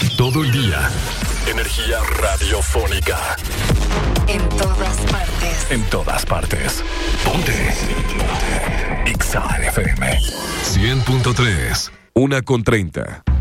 Todo el día. Energía radiofónica. En todas partes. En todas partes. Ponte. Exa FM 100.3. 1:30.